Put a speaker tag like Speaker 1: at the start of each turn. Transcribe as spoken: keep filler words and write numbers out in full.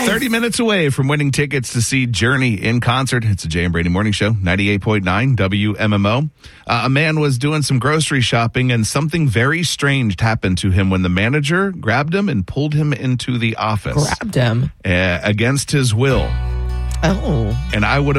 Speaker 1: thirty minutes away from winning tickets to see Journey in concert. It's a Jay and Brady Morning Show, ninety-eight point nine W M M O. Uh, a man was doing some grocery shopping, and something very strange happened to him when the manager grabbed him and pulled him into the office.
Speaker 2: Grabbed him?
Speaker 1: Uh, against his will.
Speaker 2: Oh.
Speaker 1: And I would